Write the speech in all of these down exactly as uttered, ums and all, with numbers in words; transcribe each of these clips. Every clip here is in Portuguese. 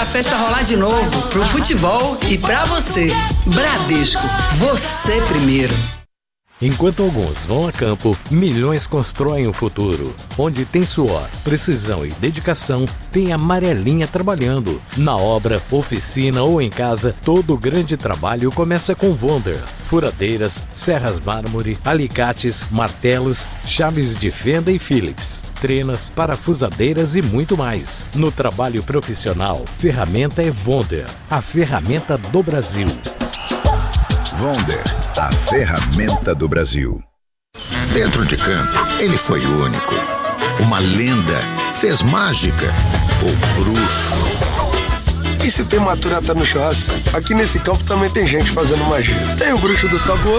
pra festa rolar de novo, pro futebol e pra você. Bradesco, você primeiro. Enquanto alguns vão a campo, milhões constroem o futuro. Onde tem suor, precisão e dedicação, tem a Amarelinha trabalhando. Na obra, oficina ou em casa, todo grande trabalho começa com Wonder. Furadeiras, serras mármore, alicates, martelos, chaves de fenda e Phillips. Trenas, parafusadeiras e muito mais. No trabalho profissional, ferramenta é Wonder, a ferramenta do Brasil. Wonder, a ferramenta do Brasil. Dentro de campo, ele foi único. Uma lenda, fez mágica, o bruxo. E se tem maturata no churrasco, aqui nesse campo também tem gente fazendo magia. Tem o bruxo do sabor,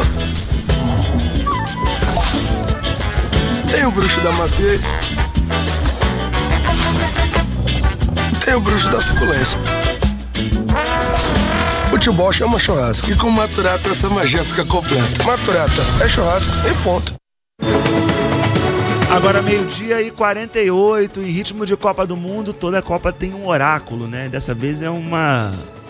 tem o bruxo da maciez, tem o bruxo da suculência. Futebol chama churrasco e com maturata essa magia fica completa. Maturata é churrasco e ponto. Agora meio-dia e quarenta e oito, em ritmo de Copa do Mundo, toda Copa tem um oráculo, né? Dessa vez é uma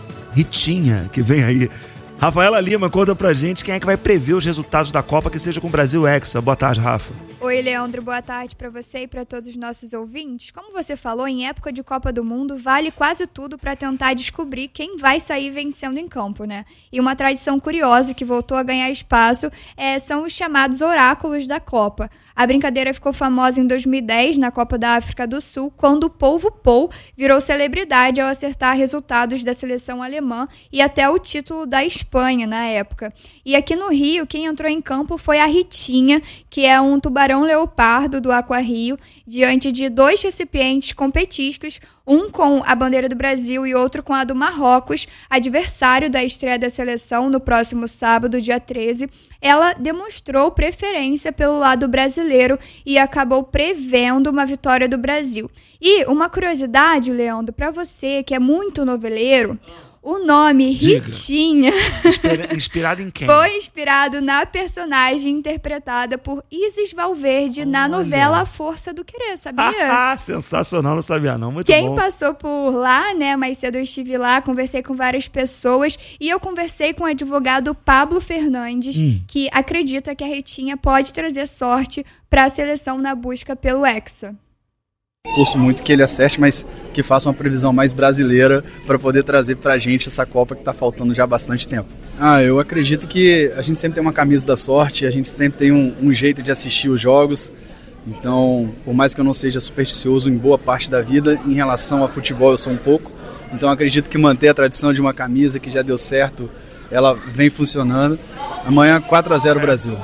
Ritinha que vem aí. Rafaela Lima, conta pra gente quem é que vai prever os resultados da Copa, que seja com o Brasil Hexa. Boa tarde, Rafa. Oi, Leandro, boa tarde para você e para todos os nossos ouvintes. Como você falou, em época de Copa do Mundo, vale quase tudo para tentar descobrir quem vai sair vencendo em campo, né? E uma tradição curiosa que voltou a ganhar espaço é, são os chamados oráculos da Copa. A brincadeira ficou famosa em dois mil e dez, na Copa da África do Sul, quando o Polvo Pou virou celebridade ao acertar resultados da seleção alemã e até o título da Espanha na época. E aqui no Rio, quem entrou em campo foi a Ritinha, que é um tubarão leopardo do Aqua Rio, diante de dois recipientes com petiscos, um com a bandeira do Brasil e outro com a do Marrocos, adversário da estreia da seleção no próximo sábado, dia treze. Ela demonstrou preferência pelo lado brasileiro e acabou prevendo uma vitória do Brasil. E uma curiosidade, Leandro, para você que é muito noveleiro, o nome Diga. Ritinha Inspira- inspirado em quem? foi inspirado na personagem interpretada por Isis Valverde Olha. na novela A Força do Querer, sabia? Ah, sensacional, não sabia não, muito Quem bom. passou por lá, né, mais cedo eu estive lá, conversei com várias pessoas e eu conversei com o advogado Pablo Fernandes, Hum. que acredita que a Ritinha pode trazer sorte para a seleção na busca pelo Hexa. Torço muito que ele acerte, mas que faça uma previsão mais brasileira para poder trazer pra gente essa Copa que tá faltando já há bastante tempo. Ah, eu acredito que a gente sempre tem uma camisa da sorte, a gente sempre tem um, um jeito de assistir os jogos. Então, por mais que eu não seja supersticioso em boa parte da vida, em relação a futebol eu sou um pouco. Então acredito que manter a tradição de uma camisa que já deu certo, ela vem funcionando. Amanhã quatro a zero Brasil.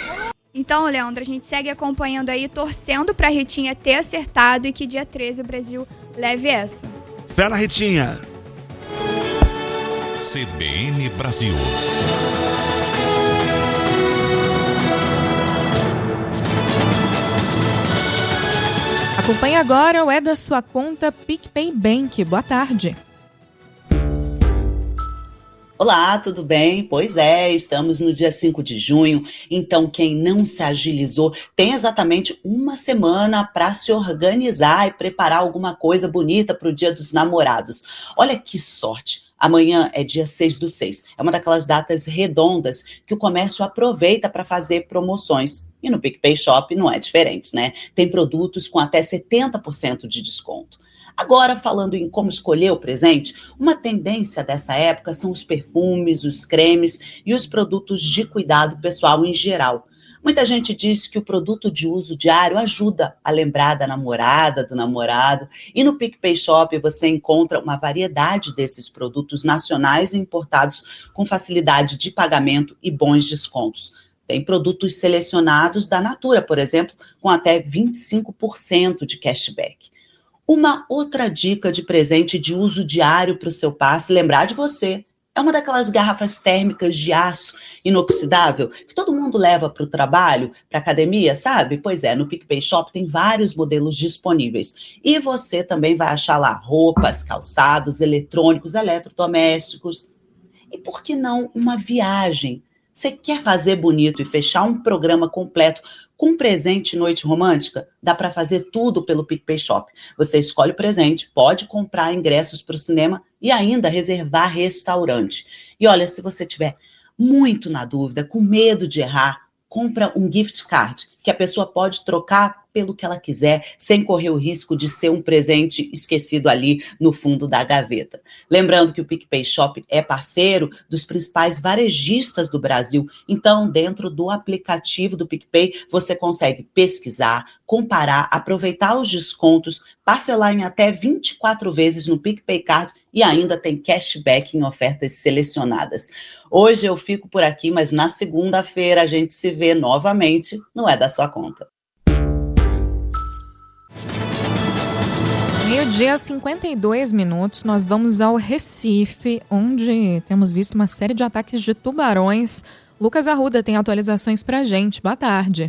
Então, Leandro, a gente segue acompanhando aí, torcendo pra Ritinha ter acertado e que dia treze o Brasil leve essa. Fé na Ritinha. C B N Brasil. Acompanhe agora o É da Sua Conta PicPay Bank. Boa tarde. Olá, tudo bem? Pois é, estamos no dia cinco de junho, então quem não se agilizou tem exatamente uma semana para se organizar e preparar alguma coisa bonita para o Dia dos Namorados. Olha que sorte! Amanhã é dia seis do seis, é uma daquelas datas redondas que o comércio aproveita para fazer promoções. E no PicPay Shop não é diferente, né? Tem produtos com até setenta por cento de desconto. Agora, falando em como escolher o presente, uma tendência dessa época são os perfumes, os cremes e os produtos de cuidado pessoal em geral. Muita gente diz que o produto de uso diário ajuda a lembrar da namorada, do namorado. E no PicPay Shop você encontra uma variedade desses produtos nacionais e importados com facilidade de pagamento e bons descontos. Tem produtos selecionados da Natura, por exemplo, com até vinte e cinco por cento de cashback. Uma outra dica de presente de uso diário para o seu par, se lembrar de você, é uma daquelas garrafas térmicas de aço inoxidável que todo mundo leva para o trabalho, para a academia, sabe? Pois é, no PicPay Shop tem vários modelos disponíveis. E você também vai achar lá roupas, calçados, eletrônicos, eletrodomésticos. E por que não uma viagem? Você quer fazer bonito e fechar um programa completo com presente e noite romântica? Dá para fazer tudo pelo PicPay Shop. Você escolhe o presente, pode comprar ingressos para o cinema e ainda reservar restaurante. E olha, se você tiver muito na dúvida, com medo de errar, compra um gift card, que a pessoa pode trocar pelo que ela quiser, sem correr o risco de ser um presente esquecido ali no fundo da gaveta. Lembrando que o PicPay Shop é parceiro dos principais varejistas do Brasil, então dentro do aplicativo do PicPay você consegue pesquisar, comparar, aproveitar os descontos, parcelar em até vinte e quatro vezes no PicPay Card e ainda tem cashback em ofertas selecionadas. Hoje eu fico por aqui, mas na segunda-feira a gente se vê novamente, não é da sua conta. Meio-dia, cinquenta e dois minutos, nós vamos ao Recife, onde temos visto uma série de ataques de tubarões. Lucas Arruda tem atualizações pra gente. Boa tarde.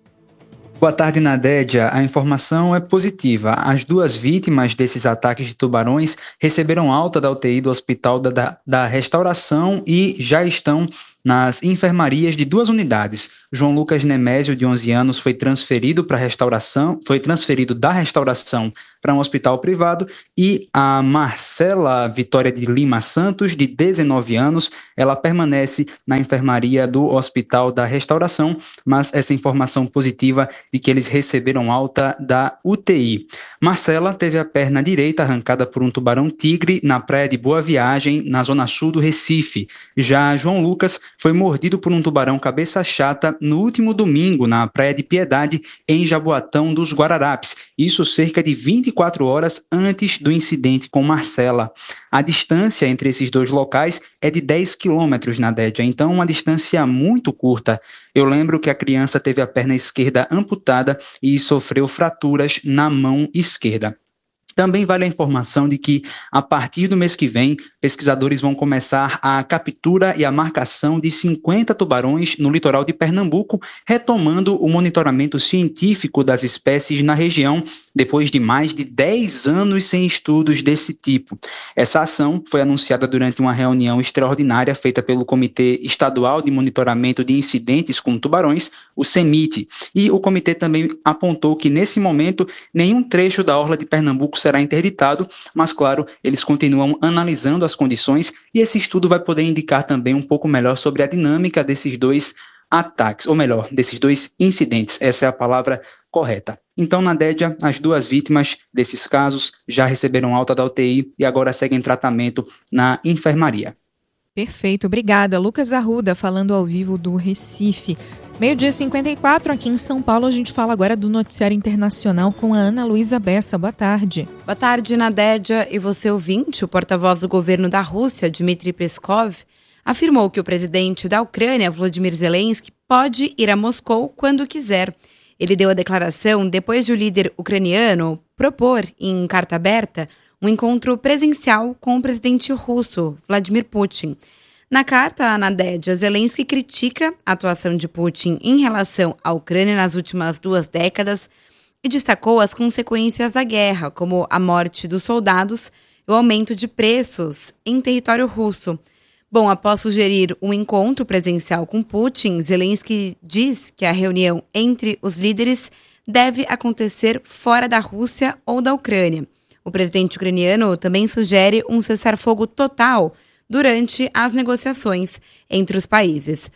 Boa tarde, Nadédia. A informação é positiva. As duas vítimas desses ataques de tubarões receberam alta da U T I do Hospital da, da, da Restauração e já estão nas enfermarias de duas unidades. João Lucas Nemésio, de onze anos, foi transferido para restauração, foi transferido da restauração para um hospital privado, e a Marcela Vitória de Lima Santos, de dezenove anos, ela permanece na enfermaria do Hospital da Restauração, mas essa informação positiva de que eles receberam alta da U T I. Marcela teve a perna direita arrancada por um tubarão-tigre na praia de Boa Viagem, na zona sul do Recife. Já João Lucas foi mordido por um tubarão cabeça chata no último domingo na Praia de Piedade, em Jaboatão dos Guararapes. Isso cerca de vinte e quatro horas antes do incidente com Marcela. A distância entre esses dois locais é de dez quilômetros, Nadédia, então uma distância muito curta. Eu lembro que a criança teve a perna esquerda amputada e sofreu fraturas na mão esquerda. Também vale a informação de que, a partir do mês que vem, pesquisadores vão começar a captura e a marcação de cinquenta tubarões no litoral de Pernambuco, retomando o monitoramento científico das espécies na região, depois de mais de dez anos sem estudos desse tipo. Essa ação foi anunciada durante uma reunião extraordinária feita pelo Comitê Estadual de Monitoramento de Incidentes com Tubarões, o CEMIT, e o comitê também apontou que, nesse momento, nenhum trecho da orla de Pernambuco será interditado, mas, claro, eles continuam analisando as condições e esse estudo vai poder indicar também um pouco melhor sobre a dinâmica desses dois ataques, ou melhor, desses dois incidentes, essa é a palavra correta. Então, Nadédia, as duas vítimas desses casos já receberam alta da U T I e agora seguem tratamento na enfermaria. Perfeito, obrigada. Lucas Arruda falando ao vivo do Recife. Meio-dia cinquenta e quatro, aqui em São Paulo, a gente fala agora do noticiário internacional com a Ana Luísa Bessa. Boa tarde. Boa tarde, Nadédia. E você, ouvinte, o porta-voz do governo da Rússia, Dmitry Peskov, afirmou que o presidente da Ucrânia, Volodymyr Zelensky, pode ir a Moscou quando quiser. Ele deu a declaração depois de o líder ucraniano propor, em carta aberta, um encontro presencial com o presidente russo, Vladimir Putin. Na carta, Nadédia, Zelensky critica a atuação de Putin em relação à Ucrânia nas últimas duas décadas e destacou as consequências da guerra, como a morte dos soldados e o aumento de preços em território russo. Bom, após sugerir um encontro presencial com Putin, Zelensky diz que a reunião entre os líderes deve acontecer fora da Rússia ou da Ucrânia. O presidente ucraniano também sugere um cessar-fogo total durante as negociações entre os países.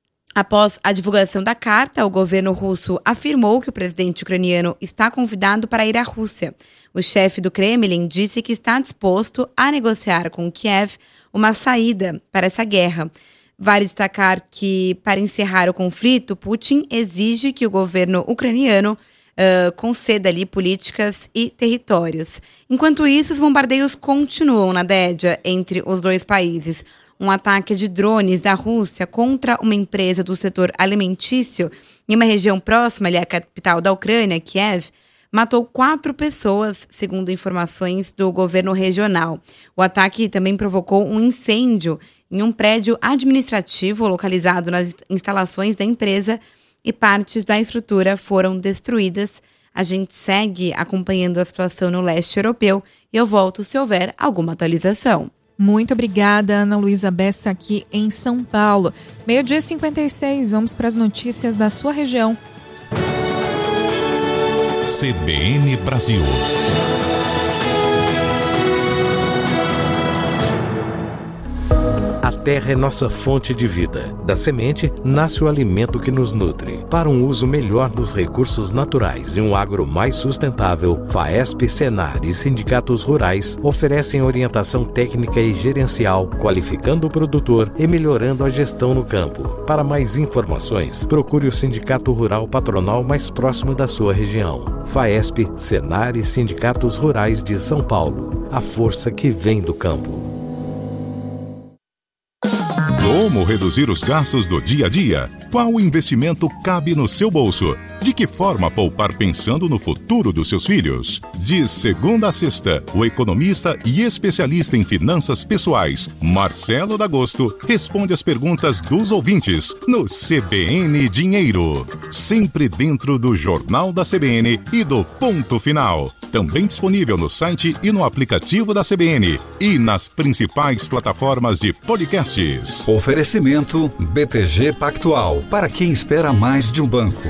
Após a divulgação da carta, o governo russo afirmou que o presidente ucraniano está convidado para ir à Rússia. O chefe do Kremlin disse que está disposto a negociar com Kiev uma saída para essa guerra. Vale destacar que, para encerrar o conflito, Putin exige que o governo ucraniano Uh, conceda ali políticas e territórios. Enquanto isso, os bombardeios continuam, Nadédia, entre os dois países. Um ataque de drones da Rússia contra uma empresa do setor alimentício em uma região próxima ali à capital da Ucrânia, Kiev, matou quatro pessoas, segundo informações do governo regional. O ataque também provocou um incêndio em um prédio administrativo localizado nas instalações da empresa e partes da estrutura foram destruídas. A gente segue acompanhando a situação no leste europeu e eu volto se houver alguma atualização. Muito obrigada, Ana Luísa Bessa, aqui em São Paulo. Meio-dia e cinquenta e seis, vamos para as notícias da sua região. C B N Brasil. A terra é nossa fonte de vida. Da semente nasce o alimento que nos nutre. Para um uso melhor dos recursos naturais e um agro mais sustentável, FAESP, Senar e sindicatos rurais oferecem orientação técnica e gerencial, qualificando o produtor e melhorando a gestão no campo. Para mais informações, procure o Sindicato Rural Patronal mais próximo da sua região. FAESP, Senar e sindicatos rurais de São Paulo. A força que vem do campo. Como reduzir os gastos do dia a dia? Qual investimento cabe no seu bolso? De que forma poupar pensando no futuro dos seus filhos? De segunda a sexta, o economista e especialista em finanças pessoais, Marcelo D'Agosto, responde as perguntas dos ouvintes no C B N Dinheiro. Sempre dentro do Jornal da C B N e do Ponto Final. Também disponível no site e no aplicativo da C B N e nas principais plataformas de podcasts. Oferecimento B T G Pactual, para quem espera mais de um banco.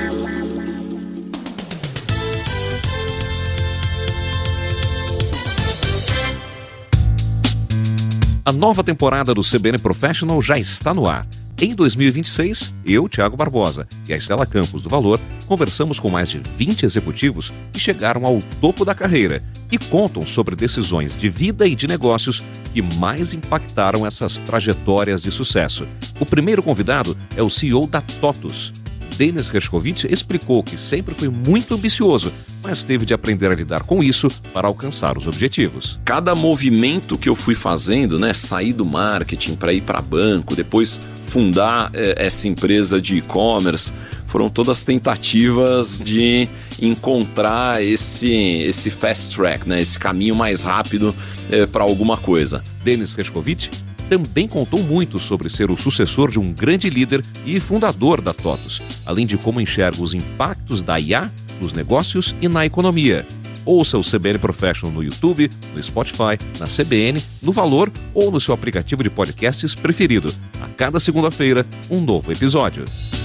A nova temporada do C B N Professional já está no ar. Em dois mil e vinte e seis, eu, Thiago Barbosa e a Estela Campos do Valor conversamos com mais de vinte executivos que chegaram ao topo da carreira e contam sobre decisões de vida e de negócios que mais impactaram essas trajetórias de sucesso. O primeiro convidado é o C E O da TOTUS. Denis Hershkovich explicou que sempre foi muito ambicioso, mas teve de aprender a lidar com isso para alcançar os objetivos. Cada movimento que eu fui fazendo, né, sair do marketing para ir para banco, depois fundar eh, essa empresa de e-commerce, foram todas tentativas de encontrar esse, esse fast track, né, esse caminho mais rápido eh, para alguma coisa. Denis Hershkovich também contou muito sobre ser o sucessor de um grande líder e fundador da TOTUS, além de como enxerga os impactos da I A nos negócios e na economia. Ouça o C B N Professional no YouTube, no Spotify, na C B N, no Valor ou no seu aplicativo de podcasts preferido. A cada segunda-feira, um novo episódio.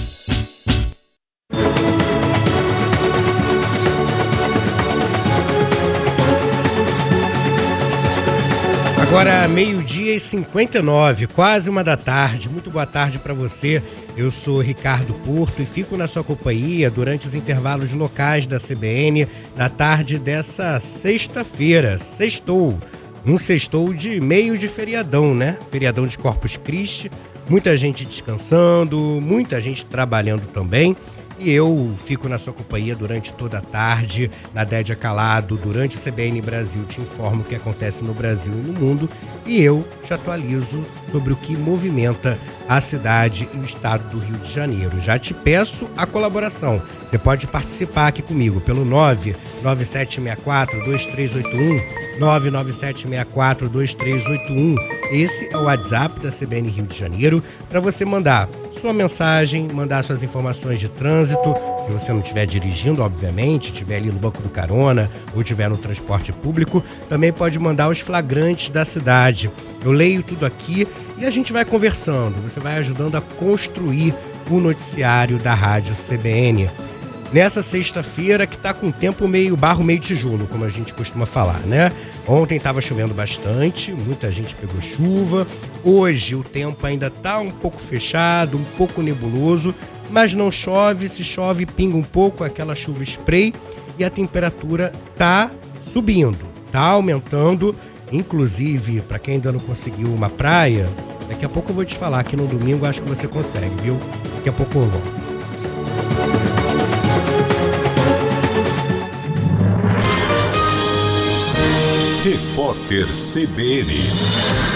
Agora, meio-dia e cinquenta e nove, quase uma da tarde. Muito boa tarde para você. Eu sou Ricardo Porto e fico na sua companhia durante os intervalos locais da C B N na tarde dessa sexta-feira. Sextou. Um sextou de meio de feriadão, né? Feriadão de Corpus Christi. Muita gente descansando, muita gente trabalhando também. E eu fico na sua companhia durante toda a tarde, na Dédia Calado, durante o C B N Brasil, te informo o que acontece no Brasil e no mundo, e eu te atualizo sobre o que movimenta a cidade e o estado do Rio de Janeiro. Já te peço a colaboração. Você pode participar aqui comigo pelo nove nove sete seis quatro dois três oito um, nove nove sete seis quatro dois três oito um. Esse é o WhatsApp da C B N Rio de Janeiro, para você mandar sua mensagem, mandar suas informações de trânsito, se você não estiver dirigindo, obviamente, estiver ali no banco do carona ou estiver no transporte público, também pode mandar os flagrantes da cidade. Eu leio tudo aqui e a gente vai conversando, você vai ajudando a construir o noticiário da Rádio C B N. Nessa sexta-feira que tá com tempo meio barro, meio tijolo, como a gente costuma falar, né? Ontem estava chovendo bastante, muita gente pegou chuva. Hoje o tempo ainda tá um pouco fechado, um pouco nebuloso, mas não chove. Se chove, pinga um pouco, aquela chuva spray, e a temperatura tá subindo, tá aumentando. Inclusive, para quem ainda não conseguiu uma praia, daqui a pouco eu vou te falar que no domingo acho que você consegue, viu? Daqui a pouco eu volto. Repórter C B N.